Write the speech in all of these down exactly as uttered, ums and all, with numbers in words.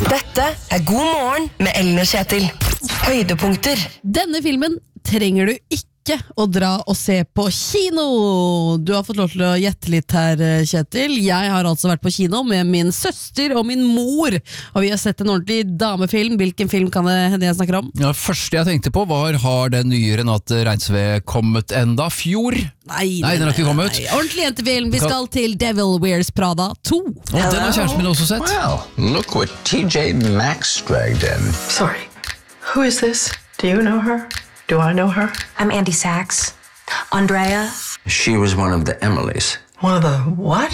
Dette er God morgen med Ellen og Kjetil. Høydepunkter. Denne filmen trenger du ikke å dra og se på kino. Du har fått lov til å gjette litt her, Kjetil. Jeg har altså vært på kino med min søster og min mor, og vi har sett en ordentlig damefilm. Hvilken film kan det hende jeg snakker om? Ja, det første jeg tenkte på var, har den nye Renate Reinsve kommet enda? Fjor? Nei, nei, den har ikke kommet. Nei, ordentlig jentefilm. Vi skal til Devil Wears Prada to. Og den har kjæresten min også sett. Well, look what T J Maxx dragged in. Sorry, who is this? Do you know her? Do I know her? I'm Andy Sachs. Andrea. She was one of the Emilys. One of the what?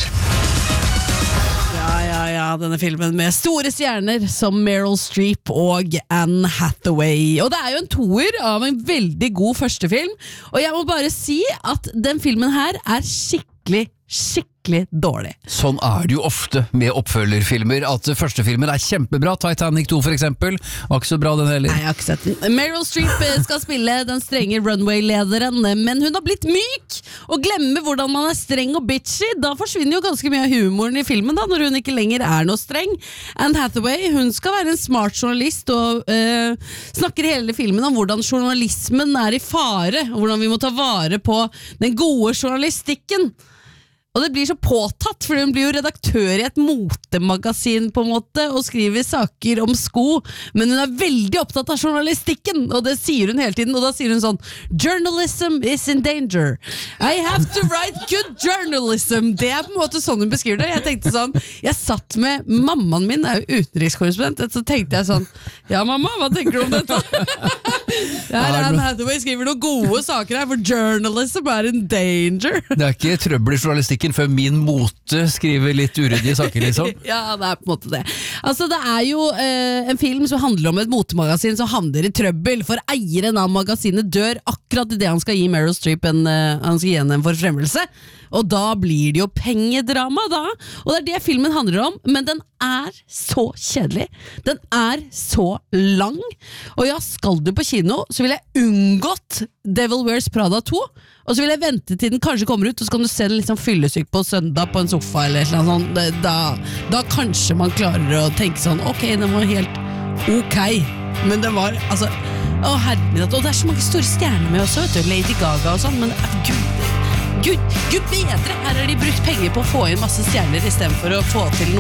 Ja, ja, ja, denne filmen med store stjerner som Meryl Streep og Anne Hathaway. Og det er jo en toer av en veldig god første film, og jeg må bare si at den filmen her er skikkelig, skikkelig dårlig. Sånn er det jo ofte med oppfølgerfilmer, at første filmen er kjempebra. Titanic to for eksempel, var ikke så bra den heller. Nei, jeg har ikke sett den. Meryl Streep skal spille den strenge runway-lederen, men hun har blitt myk og glemmer hvordan man er streng og bitchy. Da forsvinner jo ganske mye av humoren i filmen da, når hun ikke lenger er noe streng. Anne Hathaway, hun skal være en smart journalist og øh, snakker hele filmen om hvordan journalismen er i fare, og hvordan vi må ta vare på den gode journalistikken. Og det blir så påtatt, for hun blir jo redaktør i et motemagasin på en måte, og skriver saker om sko, men hun er veldig opptatt av journalistikken, og det sier hun hele tiden, og da sier hun sånn, journalism is in danger. I have to write good journalism. Det er på en måte sånn hun beskriver det. Jeg tenkte sånn, jeg satt med, mammaen min er jo utenrikskorrespondent, så tenkte jeg sånn, ja mamma, hva tenker du om dette? Her er Anne Hathaway skriver noen gode saker her, for journalism er in danger. Det er ikke trøbbel i journalistikken før min mote skriver litt uryddige saker, liksom. Ja, det er på en måte det. Altså, det er jo eh, en film som handler om et motemagasin som havner i trøbbel, for eieren av magasinet dør akkurat i det han skal gi Meryl Streep en, uh, han skal gi henne en forfremmelse, og da blir det jo pengedrama da, og det er det filmen handler om, men den er så kjedelig, den er så lang, og ja, skal du på kino, så vil jeg unngått Devil Wears Prada to, og så vil jeg vente til den kanskje kommer ut, og så kan du se den liksom fyllesyk på søndag på en sofa eller noe sånt. Da, da kanskje man klarer å tenke sånn, ok, den var helt ok, men den var, altså, å herregud, og det er så mange store stjerner med også, vet du, Lady Gaga og sånn, men gud, gud, gud bedre, her har de brukt penger på å få inn masse stjerner i stedet for å få til noe